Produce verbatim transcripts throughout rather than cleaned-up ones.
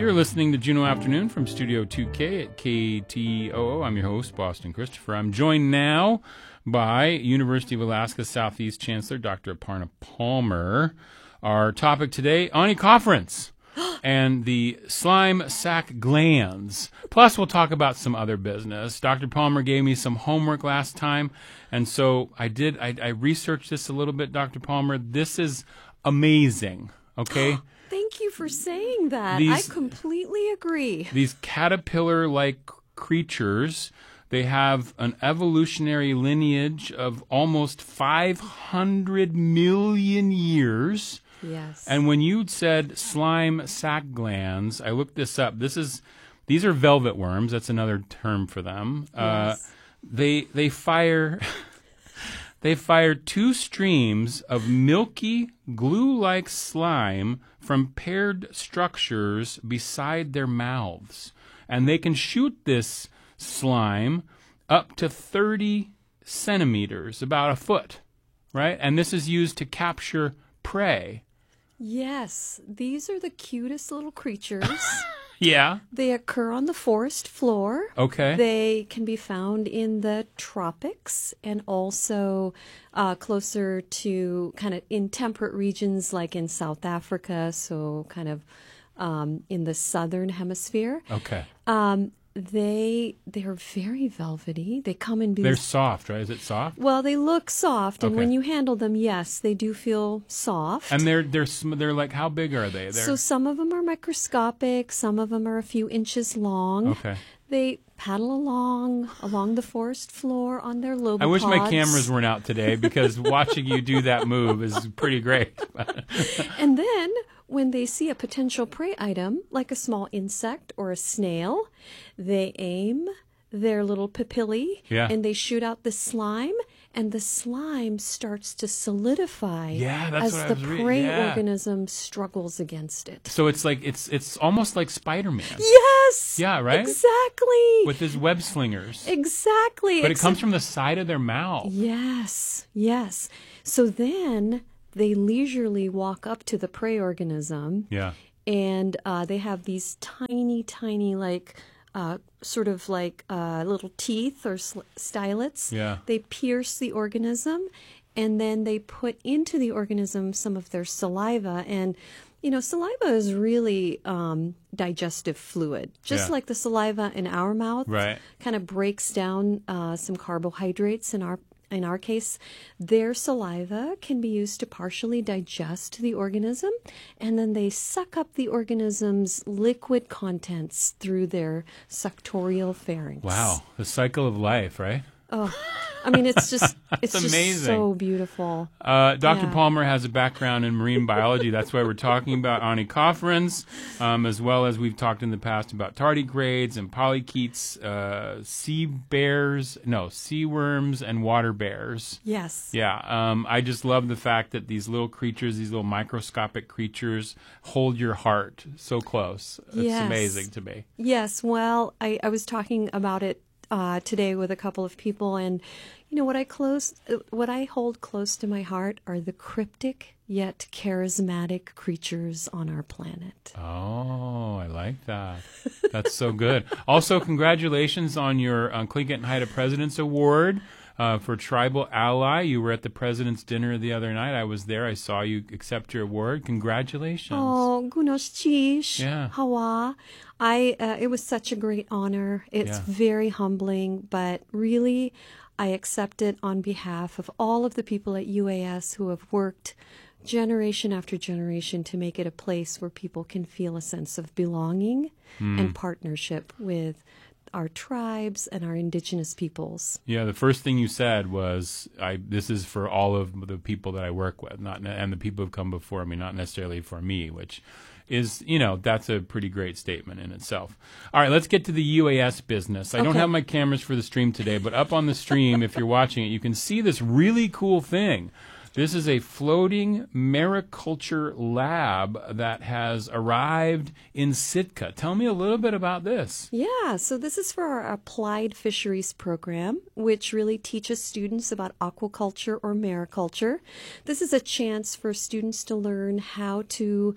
You're listening to Juneau Afternoon from Studio two K at K T O O. I'm your host, Boston Christopher. I'm joined now by University of Alaska Southeast Chancellor Doctor Aparna Palmer. Our topic today, onychophorinus and the slime sac glands. Plus, we'll talk about some other business. Doctor Palmer gave me some homework last time, and so I did. I, I researched this a little bit, Doctor Palmer. This is amazing, okay? Thank you for saying that. These- I completely agree. These caterpillar-like creatures, they have an evolutionary lineage of almost five hundred million years. Yes. And when you said slime sac glands, I looked this up. This is, these are velvet worms. That's another term for them. Yes. Uh, they they fire they fire two streams of milky glue-like slime from paired structures beside their mouths, and they can shoot this slime up to thirty centimeters, about a foot, right? And this is used to capture prey. Yes, these are the cutest little creatures. Yeah. They occur on the forest floor. Okay. They can be found in the tropics and also uh, closer to kind of in temperate regions like in South Africa, so kind of um, in the southern hemisphere. Okay. Um, they they're very velvety. They come in these. They're soft, right? Is it soft? Well, they look soft, and Okay. when you handle them, yes, they do feel soft. And they're they're sm- they're like, how big are they? They're So some of them are microscopic, some of them are a few inches long. okay. They paddle along along the forest floor on their lobopods. I wish my cameras weren't out today because watching you do that move is pretty great. And then when they see a potential prey item, like a small insect or a snail, they aim their little papillae Yeah. and they shoot out the slime, and the slime starts to solidify Yeah, that's as what I the was reading. prey Yeah. organism struggles against it. So it's like it's it's almost like Spider-Man Yes! Yeah, right? Exactly! with his web slingers. Exactly! But it Except- comes from the side of their mouth. Yes, yes. So then they leisurely walk up to the prey organism, Yeah. and uh, they have these tiny, tiny, like, uh, sort of like uh, little teeth or sl- stylets. Yeah. They pierce the organism, and then they put into the organism some of their saliva. And, you know, saliva is really um, digestive fluid, just Yeah. like the saliva in our mouth. Right. Kind of breaks down uh, some carbohydrates in our in our case. Their saliva can be used to partially digest the organism, and then they suck up the organism's liquid contents through their suctorial pharynx. Wow. The cycle of life, right? Oh, I mean, it's just it's just amazing. so beautiful. Uh, Doctor Yeah. Palmer has a background in marine biology. That's why we're talking about onychophorinus, um, as well as we've talked in the past about tardigrades and polychaetes, uh, sea bears, no, sea worms and water bears. Yes. Yeah, um, I just love the fact that these little creatures, these little microscopic creatures, hold your heart so close. It's Yes. amazing to me. Yes. Well, I, I was talking about it uh, today with a couple of people, and you know what I close, what I hold close to my heart are the cryptic yet charismatic creatures on our planet. Oh, I like that. That's so good. Also, congratulations on your uh, Tlingit and Haida President's Award uh, for Tribal Ally. You were at the President's Dinner the other night. I was there. I saw you accept your award. Congratulations. Oh, gunoshchish, Yeah. hawa. I uh, it was such a great honor. It's Yeah. very humbling, but really, I accept it on behalf of all of the people at U A S who have worked generation after generation to make it a place where people can feel a sense of belonging and partnership with our tribes and our indigenous peoples. Yeah, the first thing you said was, "I this is for all of the people that I work with, not ne- and the people who've come before me, not necessarily for me," which is, you know, that's a pretty great statement in itself. All right, let's get to the U A S business. I don't Okay. have my cameras for the stream today, but up on the stream, if you're watching it, you can see this really cool thing. This is a floating mariculture lab that has arrived in Sitka. Tell me a little bit about this. Yeah, so this is for our Applied Fisheries program, which really teaches students about aquaculture or mariculture. This is a chance for students to learn how to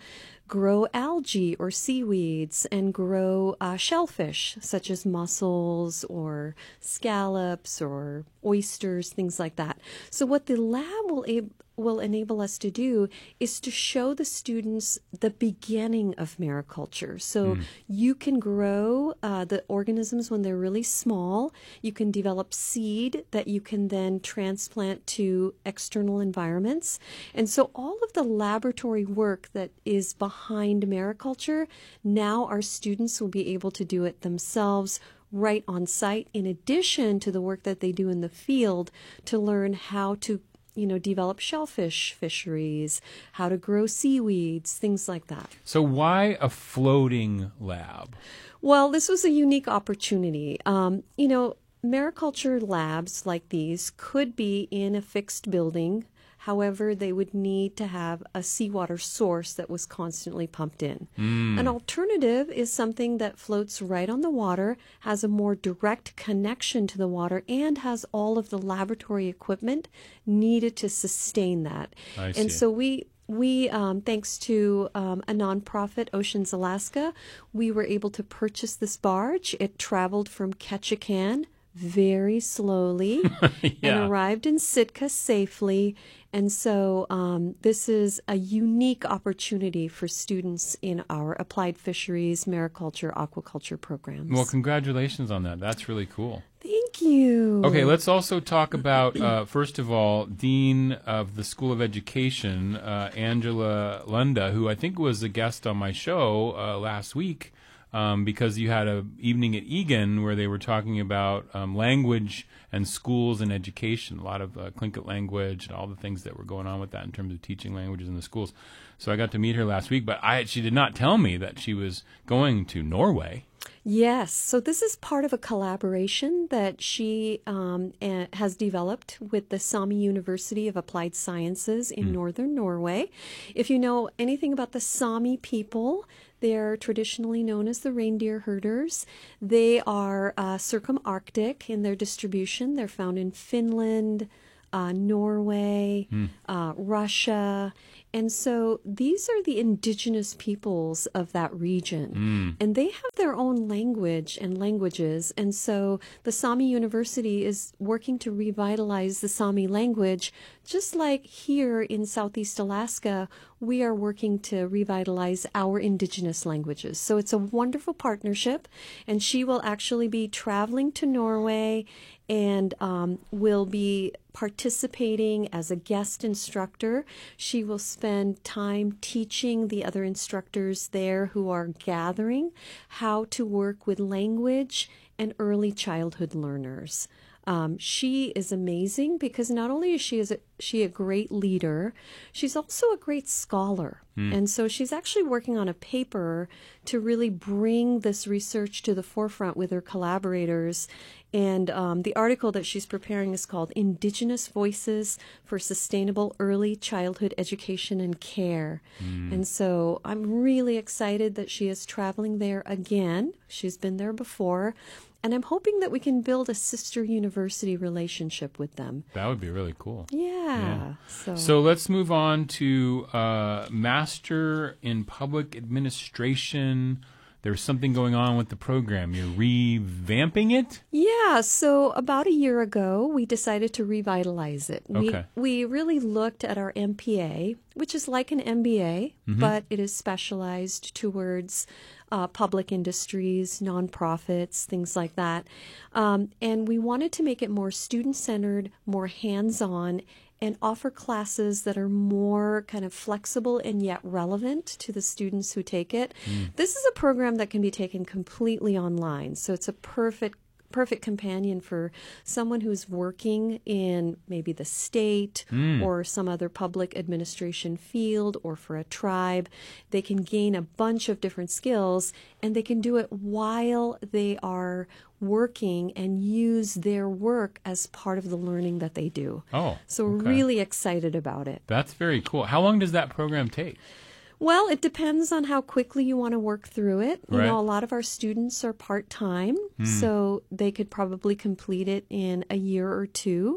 grow algae or seaweeds and grow uh, shellfish, such as mussels or scallops or oysters, things like that. So what the lab will ab- will enable us to do is to show the students the beginning of mariculture. So mm. you can grow uh, the organisms when they're really small. You can develop seed that you can then transplant to external environments. And so all of the laboratory work that is behind mariculture, now our students will be able to do it themselves right on site, in addition to the work that they do in the field to learn how to you know, develop shellfish fisheries, how to grow seaweeds, things like that. So why a floating lab? Well, this was a unique opportunity. Um, you know, mariculture labs like these could be in a fixed building. However, they would need to have a seawater source that was constantly pumped in. Mm. An alternative is something that floats right on the water, has a more direct connection to the water, and has all of the laboratory equipment needed to sustain that. I see. And so we We, um, thanks to um, a nonprofit, Oceans Alaska, we were able to purchase this barge. It traveled from Ketchikan very slowly yeah. and arrived in Sitka safely. And so um, this is a unique opportunity for students in our applied fisheries, mariculture, aquaculture programs. Well, congratulations on that. That's really cool. Thank you. Okay, let's also talk about, uh, first of all, Dean of the School of Education, uh, Angela Lunda, who I think was a guest on my show uh, last week. Um, because you had an evening at Egan where they were talking about um, language and schools and education, a lot of uh, Tlingit language and all the things that were going on with that in terms of teaching languages in the schools. So I got to meet her last week, but I, she did not tell me that she was going to Norway. Yes. So this is part of a collaboration that she um, uh, has developed with the Sami University of Applied Sciences in mm. northern Norway. If you know anything about the Sami people, they're traditionally known as the reindeer herders. They are uh, circumarctic in their distribution. They're found in Finland, uh, Norway, mm. uh, Russia. And so these are the indigenous peoples of that region. Mm. And they have their own language and languages. And so the Sami University is working to revitalize the Sami language, just like here in Southeast Alaska, we are working to revitalize our indigenous languages. So it's a wonderful partnership. And she will actually be traveling to Norway and um, will be participating as a guest instructor. She will spend time teaching the other instructors there who are gathering how to work with language and early childhood learners. Um, she is amazing because not only is she is a, she a great leader, she's also a great scholar. Mm. And so she's actually working on a paper to really bring this research to the forefront with her collaborators. And um, the article that she's preparing is called Indigenous Voices for Sustainable Early Childhood Education and Care. Mm. And so I'm really excited that she is traveling there again. She's been there before. And I'm hoping that we can build a sister university relationship with them. That would be really cool. Yeah. yeah. So. so let's move on to uh, Master in Public Administration. There's something going on with the program. You're revamping it? Yeah. So about a year ago, we decided to revitalize it. Okay. We, we really looked at our M P A, which is like an M B A, mm-hmm. but it is specialized towards uh, public industries, nonprofits, things like that. Um, and we wanted to make it more student-centered, more hands-on, and offer classes that are more kind of flexible and yet relevant to the students who take it. Mm. This is a program that can be taken completely online, so it's a perfect perfect companion for someone who's working in maybe the state mm. or some other public administration field, or for a tribe. They can gain a bunch of different skills, and they can do it while they are working and use their work as part of the learning that they do. Oh, so we're okay. really excited about it. That's very cool. How long does that program take? Well, it depends on how quickly you want to work through it. You right. know, a lot of our students are part-time, mm. so they could probably complete it in a year or two.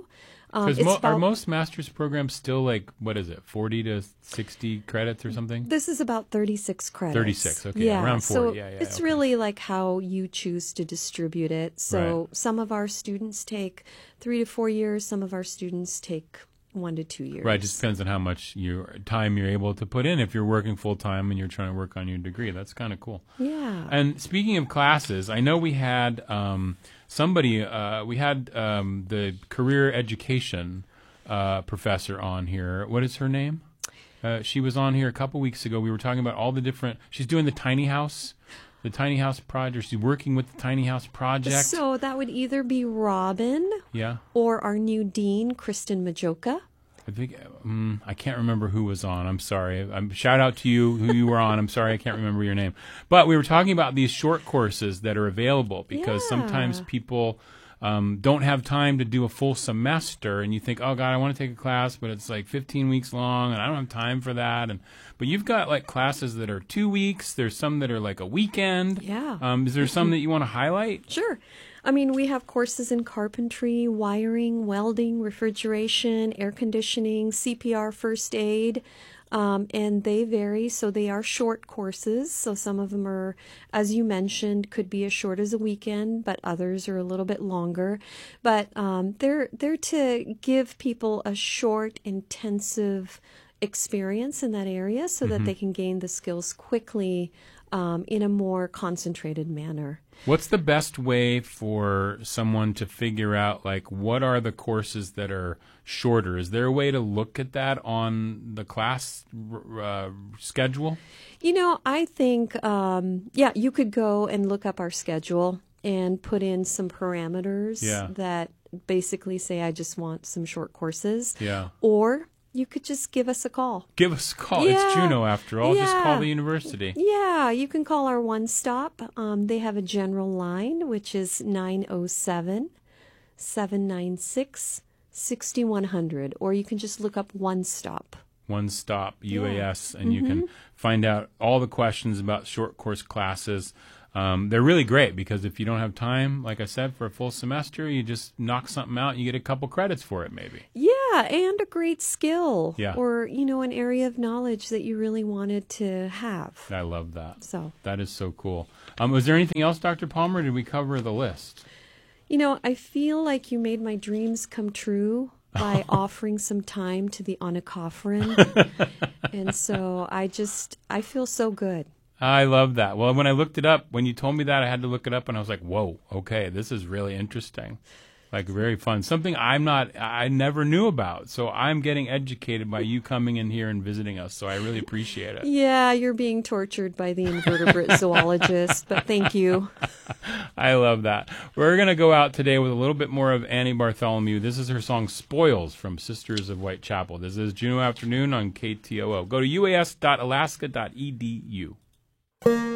Um, Because it's mo- about, are most master's programs still like, what is it, forty to sixty credits or something? this is about thirty-six credits. thirty-six, okay, yeah, around forty, so yeah, yeah, it's okay. really like how you choose to distribute it. So Right. some of our students take three to four years, some of our students take one to two years. Right, it just depends on how much your time you're able to put in. If you're working full time and you're trying to work on your degree, that's kind of cool. Yeah. And speaking of classes, I know we had um, somebody, uh, we had um, the career education uh, professor on here. What is her name? Uh, she was on here a couple weeks ago. We were talking about all the different. She's doing the tiny house, the tiny house project. She's working with the tiny house project. So that would either be Robin Yeah. or our new dean, Kristen Majoka. I think um, I can't remember who was on. I'm sorry. Um, shout out to you who you were on. I'm sorry I can't remember your name. But we were talking about these short courses that are available because Yeah. sometimes people um, don't have time to do a full semester, and you think, oh God, I want to take a class, but it's like fifteen weeks long, and I don't have time for that. And but you've got like classes that are two weeks. There's some that are like a weekend. Yeah. Um, is there some that you want to highlight? Sure. I mean, we have courses in carpentry, wiring, welding, refrigeration, air conditioning, C P R, first aid, um, and they vary. So they are short courses. So some of them are, as you mentioned, could be as short as a weekend, but others are a little bit longer. But um, they're they're to give people a short, intensive experience in that area so that they can gain the skills quickly um, in a more concentrated manner. What's the best way for someone to figure out, like, what are the courses that are shorter? Is there a way to look at that on the class uh, schedule? You know, I think, um, yeah, you could go and look up our schedule and put in some parameters Yeah. that basically say, I just want some short courses. Yeah. Or you could just give us a call. Give us a call. Yeah. It's Juneau, after all. Just call Yeah. the university. Yeah, you can call our One Stop. Um, they have a general line, which is nine oh seven, seven nine six, six one zero zero. Or you can just look up One Stop. One Stop, U A S, Yeah. and you can find out all the questions about short course classes. Um, they're really great because if you don't have time, like I said, for a full semester, you just knock something out and you get a couple credits for it maybe. Yeah, and a great skill. Yeah. Or, you know, an area of knowledge that you really wanted to have. I love that. So, That is so cool. Um, was there anything else, Doctor Palmer, or did we cover the list? you know, I feel like you made my dreams come true by offering some time to the Onikofferen. And so I just, I feel so good. I love that. Well, when I looked it up, when you told me that, I had to look it up, and I was like, whoa, okay, this is really interesting. Like, very fun. Something I'm not, I never knew about. So I'm getting educated by you coming in here and visiting us. So I really appreciate it. Yeah, you're being tortured by the invertebrate zoologist, but thank you. I love that. We're going to go out today with a little bit more of Annie Bartholomew. This is her song Spoils from Sisters of Whitechapel. This is Juneau Afternoon on K T O O. Go to U A S dot alaska dot E D U.